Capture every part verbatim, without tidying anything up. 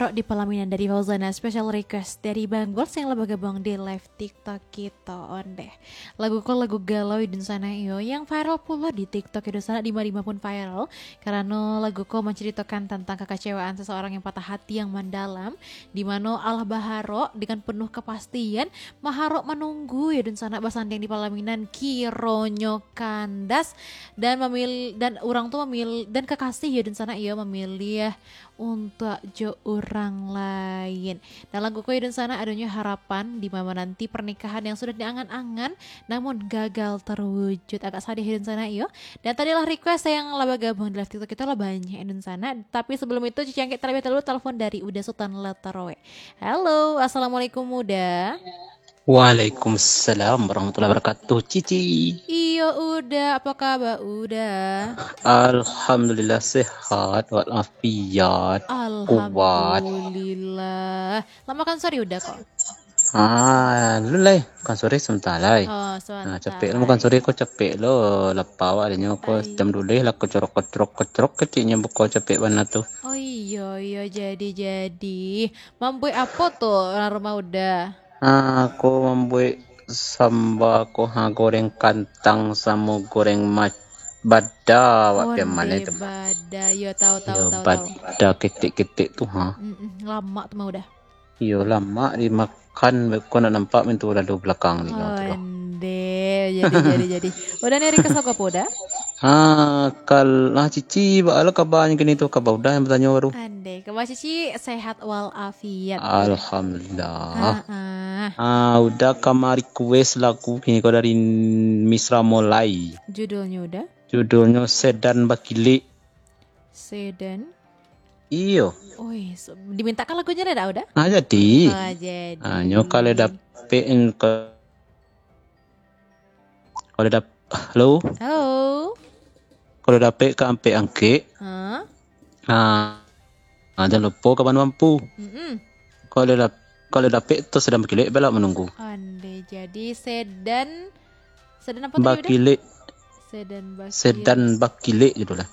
Baharo di pelaminan dari Fauzana, special request dari Bang Gols yang lebih gabung di live TikTok kita on deh. Lagu ko lagu galau di sana iyo yang viral pula di TikTok di sana di mana pun viral karena lagu ko menceritakan tentang kekecewaan seseorang yang patah hati yang mendalam di mana Allah Baharo dengan penuh kepastian Maharo menunggu ya di sana basanding di pelaminan kironyo kandas dan memilih dan orang tua memilih dan kekasih ya di sana iyo memilih ya untuk jo orang lain. Dan lagu koi dan sana adanya harapan di mana nanti pernikahan yang sudah diangan-angan namun gagal terwujud. Agak sadih dan sana iyo. Dan tadilah request yang laba gabung di live TikTok kita lah banyak dan sana. Tapi sebelum itu Cici Angkit terlebih dahulu telepon dari Uda Sultan Lataroe. Halo, assalamualaikum Uda. Waalaikumsalam warahmatullahi wabarakatuh. Cici. Iya Uda, apa kabar Uda? Alhamdulillah sehat walafiat. Kuat. Alhamdulillah. Lama kan sorry Uda kok. Ah, lulai kan sore sebentar lai. Oh, sebentar. Nah, capek lo kan sore ko capek lo lapawa adanya ko jam dulu lah ko corok-corok corok kecilnya buko capek banget tuh. Oh iya iya jadi jadi. Mampu apa tuh orang rumah udah? Aku membuat sambal ko ha goreng kantang sama goreng mac bada wak mana itu. Bada, yo tahu tahu tahu. Bada ketik-ketik tuh ha. Mm-mm, lama tuh mah udah. Yo lama dimakan ko nak nampak mentu lalu belakang ni oh, Ande, jadi jadi jadi. Udah nih request apa udah? Ah, kal ah Cici baala kabarnya gini tuh kabar udah yang bertanya baru. Ande, kabar Cici sehat walafiat. Alhamdulillah. Ah, ah udah kamar request lagu ini kau dari Misra Molai. Judulnya udah? Judulnya Sedan Bakile. Sedan. Iyo. Oh, so, dimintakan lagunya ada udah? Ah jadi. Oh, jadi. Ah, nyokale dapet ke kalau dap halo. Halo. Kalau dapet ke ampe angke. Hah? Ah, ah jangan lupa kapan mampu. Mm-mm. Kalau dap kalau dapet tu sedang bakile bela menunggu. Ande, jadi sedan sedan apa tadi bakile. Udah? Sedan bakile. Sedan bakile judulnya.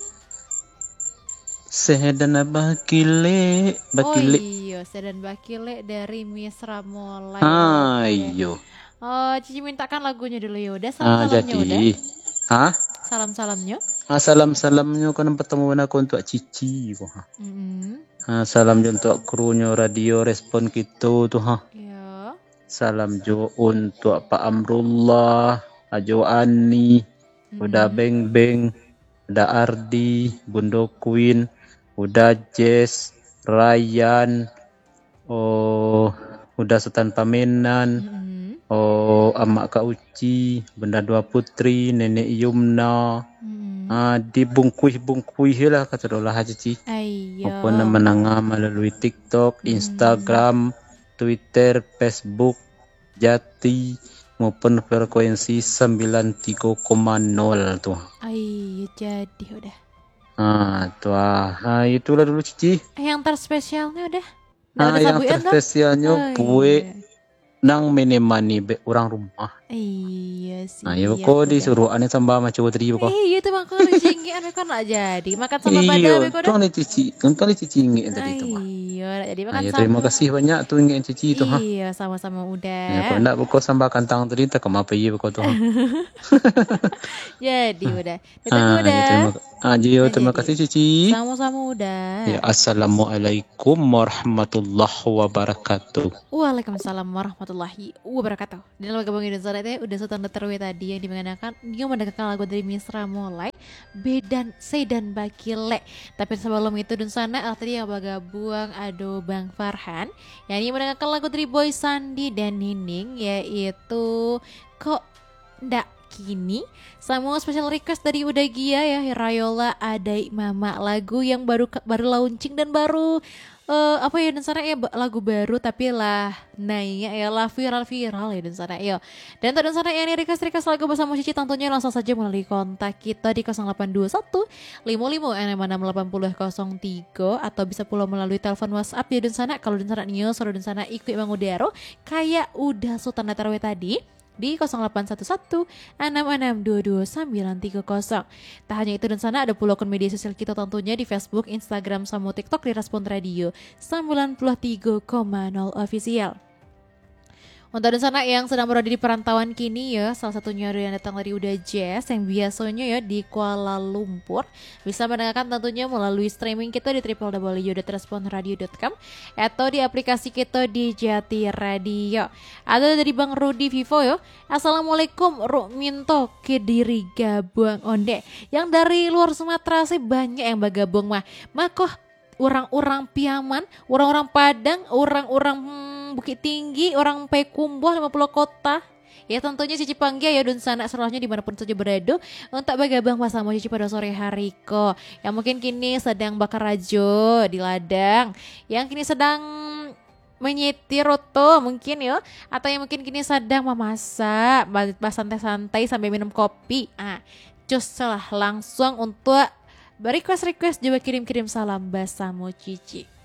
Sedan bakile, bakile. Oh iya, sedan bakile dari Misra Molai. Ah iya. Oh, Cici mintakan lagunya dulu ya udah. Salam-salamnya ah, jadi. Udah. Hah? Salam-salamnya. Ah, salam-salamnya kan pertemuan aku untuk Cici. Mm-hmm. Ah, salam juga untuk krunya radio respon kita tuh ha. Iya. Salam juga untuk Pak Amrullah, Ajo Ani, mm-hmm. udah Beng Beng, udah Ardi, Bundo Queen, udah Jess, Ryan, oh udah Sultan Pamenan, mm-hmm. oh Amak Kak Uci, Bunda Dua Putri, Nenek Yumna, mm-hmm. ah, dibungkuih-bungkuih lah kata dolah Cici. Apa nama menangah melalui TikTok, Instagram, mm-hmm. Twitter, Facebook, Jati maupun frekuensi sembilan puluh tiga koma nol tuh. Ay, jadi udah. Ah, tuh ah, itulah dulu Cici. Yang terspesialnya udah. Ah, yang terspesialnya oh, kue iya. Nang menemani be orang rumah. Iya sih. Nah, ya kok disuruh aneh sama macam tadi kok. Iya itu makanya cici ane kan nak jadi makan sama badan be kok. Iya, tuh nih cici, tuh nih cici ingin tadi itu mah. Iya, jadi makan sama. Terima kasih banyak tuh ingin cici itu ha. Iya, sama-sama udah. Ya, kalau nak buka sambal kantang tadi tak kemapa iya kok tuh. Jadi udah. Datang udah. Ah, jadi terima kasih Cici. Sama-sama udah. Ya, assalamualaikum warahmatullahi wabarakatuh. Waalaikumsalam warahmatullahi wabarakatuh. Dan lagu Bang Indonesia itu udah Sultan Terwe tadi yang dimenangkan dia mendengarkan lagu dari Misra Molai Bedan Sedan Bakile. Tapi sebelum itu dan sana tadi yang bergabung ada Bang Farhan yang ini mendengarkan lagu dari Boy Sandi dan Nining yaitu Kok Ndak Kini sama special request dari Uda Gia ya Rayola Adai Mama lagu yang baru baru launching dan baru uh, apa ya dan sana ya lagu baru tapi lah naiknya ya lah viral viral ya dan sana ya dan dan sana ya ini request request lagu bersama Cici tentunya langsung saja melalui kontak kita di nol delapan dua satu lima lima enam enam delapan nol nol tiga atau bisa pula melalui telepon WhatsApp ya dan sana kalau dan sana news dan sana ikut Bang Udaro kayak udah Sultan Terwe tadi di nol delapan satu satu enam enam dua dua sembilan tiga nol. Tak hanya itu dan sana ada pula akun media sosial kita tentunya di Facebook, Instagram, sama TikTok di Respon Radio sembilan puluh tiga koma nol Official. Untuk dan sana yang sedang berada di perantauan kini ya, salah satunya yang datang dari Uda Jazz yang biasanya ya di Kuala Lumpur, bisa mendengarkan tentunya melalui streaming kita di w w w dot respon radio dot com atau di aplikasi kita di Jati Radio. Ada dari Bang Rudi Vivo yo. Assalamualaikum Ruk Minto Kediri Gabung Onde. Yang dari luar Sumatera sih banyak yang bergabung mah. Makoh orang-orang Piaman, orang-orang Padang, orang-orang hmm, Bukit Tinggi, orang Pekumbuh lima puluh kota. Ya tentunya Cici Panggia ya dan sana seluruhnya dimanapun saja berada untuk bergabung bersama Cici pada sore hari ko. Yang mungkin kini sedang bakar rajo di ladang, yang kini sedang menyetir oto mungkin ya, atau yang mungkin kini sedang memasak, santai-santai sambil minum kopi. Ah, cus lah langsung untuk request-request juga kirim-kirim salam bersama Cici.